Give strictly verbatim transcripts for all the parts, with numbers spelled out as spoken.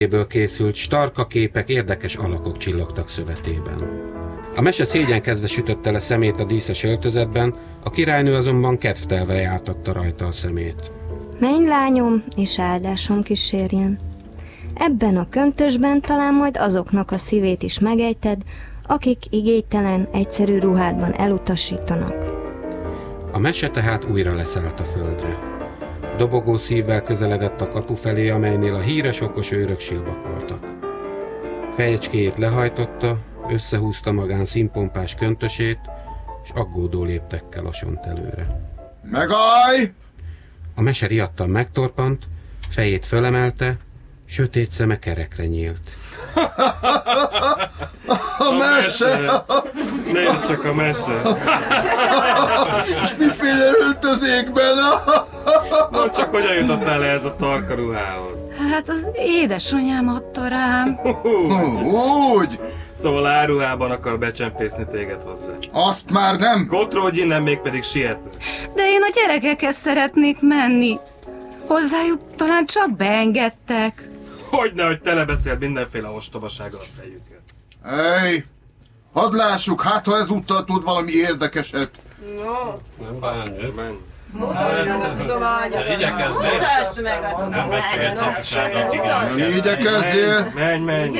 Ből készült starka képek, érdekes alakok csillogtak szövetében. A mese szégyenkezve sütötte le szemét a díszes öltözetben, a királynő azonban kedvtelve jártatta rajta a szemét. Menj, lányom, és áldásom kísérjen. Ebben a köntösben talán majd azoknak a szívét is megejted, akik igélytelen, egyszerű ruhádban elutasítanak. A mese tehát újra leszállt a földre. Dobogó szívvel közeledett a kapu felé, amelynél a híres okos őrök silbakoltak. Fejecskéjét lehajtotta, összehúzta magán színpompás köntösét, és aggódó léptekkel osont előre. Megállj! A mese riadtan megtorpant, fejét fölemelte, sötét szeme kerekre nyílt. A mese! Nézd csak a mese! És miféle öltözékben? Mondd csak, hogyan jutottál ehhez a tarka ruhához? Hát az édesanyám adta rám. Úgy? Szóval áruhában akar becsempészni téged hozzá. Azt már nem! Kotródj innen, mégpedig sietve. De én a gyerekekhez szeretnék menni. Hozzájuk talán csak beengedtek. Hogyne, hogy telebeszél mindenféle ostobasággal a fejüket. Ej! Hadd lássuk, hát ha ezúttal tud valami érdekeset. No. Nem bánj, nem bánj. Mutasd meg a tudományokat! Mutasd meg a tudományokat! Igyekezzél! Menj, menj!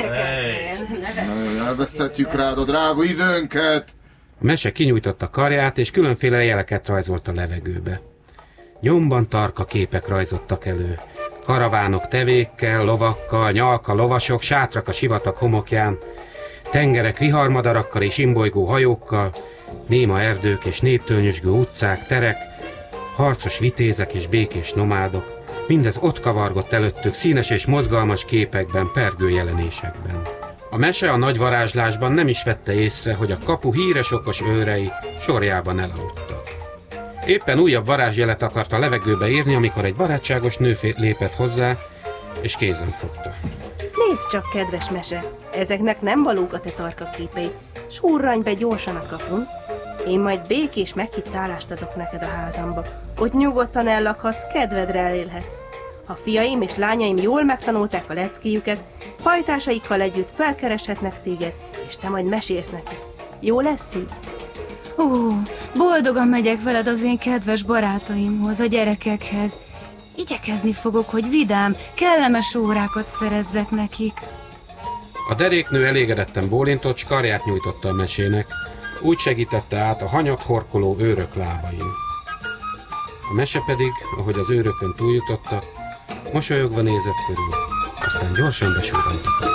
Elveszhetjük rád a drága időnket! A mese kinyújtotta karját, és különféle jeleket rajzolt a levegőbe. Nyomban tarka képek rajzottak elő. Karavánok tevékkel, lovakkal, nyalka lovasok, sátrak a sivatag homokján, tengerek viharmadarakkal és imbolygó hajókkal, néma erdők és néptől utcák, terek, harcos vitézek és békés nomádok, mindez ott kavargott előttük színes és mozgalmas képekben, pergő jelenésekben. A mese a nagy varázslásban nem is vette észre, hogy a kapu híres okos őrei sorjában elaludtak. Éppen újabb varázsjelet akart a levegőbe írni, amikor egy barátságos nő lépett hozzá, és kézen fogta. Nézd csak, kedves mese, ezeknek nem valók a te tarka képei, s hurranj be gyorsan a kapun. Én majd békés meghitt szállást adok neked a házamba. Ott nyugodtan ellakhatsz, kedvedre elélhetsz. Ha fiaim és lányaim jól megtanulták a leckéjüket, hajtásaikkal együtt felkereshetnek téged, és te majd mesélsz nekik. Jó lesz így? Ó, boldogan megyek veled az én kedves barátaimhoz, a gyerekekhez. Igyekezni fogok, hogy vidám, kellemes órákat szerezzek nekik. A deréknő elégedetten bólintott, s karját nyújtotta a mesének, úgy segítette át a hanyat horkoló őrök lábain. A mese pedig, ahogy az őrökön túljutottak, mosolyogva nézett körül, aztán gyorsan besurrantak.